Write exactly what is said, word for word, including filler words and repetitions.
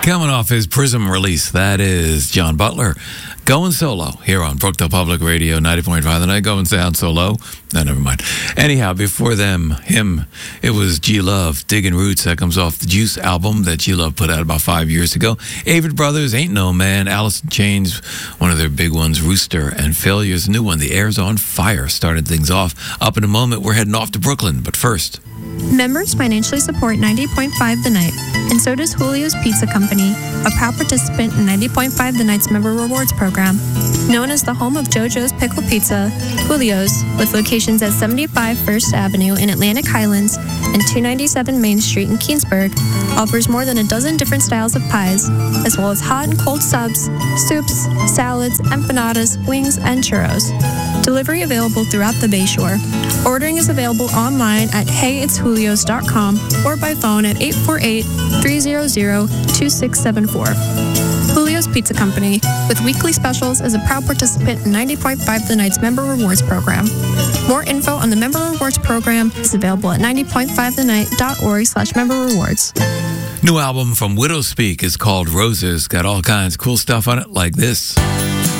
Coming off his Prism release, that is John Butler going solo here on Brookdale Public Radio ninety point five. The night going sound solo. No, never mind. Anyhow, before them, him, it was G Love, Digging Roots. That comes off the Juice album that G Love put out about five years ago. Avett Brothers, Ain't No Man, Alice in Chains, one of their big ones, Rooster, and Failure's new one, The Air's on Fire, started things off. Up in a moment, we're heading off to Brooklyn, but first... Members financially support ninety point five The Night, and so does Julio's Pizza Company, a proud participant in ninety point five The Night's Member Rewards Program. Known as the home of JoJo's Pickle Pizza, Julio's, with locations at seventy-five First Avenue in Atlantic Highlands and two ninety-seven Main Street in Keensburg, offers more than a dozen different styles of pies, as well as hot and cold subs, soups, salads, empanadas, wings, and churros. Delivery available throughout the Bayshore. Ordering is available online at hey it's julios dot com or by phone at eight four eight, three hundred, two six seven four. Julio's Pizza Company, with weekly specials, is a proud participant in ninety point five The Night's Member Rewards Program. More info on the Member Rewards Program is available at ninety point five the night dot org slash member rewards. New album from Widow Speak is called Roses. Got all kinds of cool stuff on it like this.